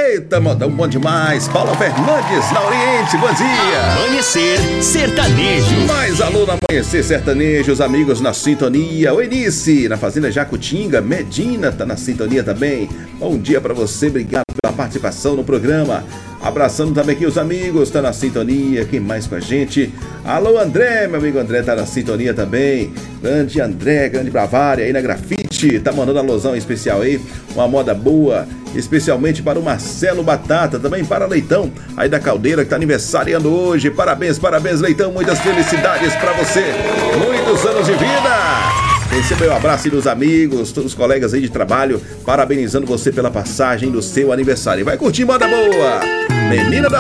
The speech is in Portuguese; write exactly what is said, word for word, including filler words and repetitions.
Eita, modão bom demais. Paulo Fernandes, na Oriente, bom dia. Amanhecer Sertanejo. Mais alô no Amanhecer Sertanejo, os amigos na sintonia. O Enice, na Fazenda Jacutinga. Medina tá na sintonia também. Bom dia pra você, obrigado pela participação no programa. Abraçando também aqui os amigos, tá na sintonia. Quem mais com a gente? Alô, André, meu amigo André tá na sintonia também. Grande André, grande Bravária aí na Grafite. Tá mandando alusão especial aí, uma moda boa, especialmente para o Marcelo Batata, também para Leitão, aí da Caldeira, que tá aniversariando hoje. Parabéns, parabéns, Leitão, muitas felicidades pra você. Muitos anos de vida. Recebeu o abraço dos amigos, todos os colegas aí de trabalho, parabenizando você pela passagem do seu aniversário. Vai curtir moda boa, menina da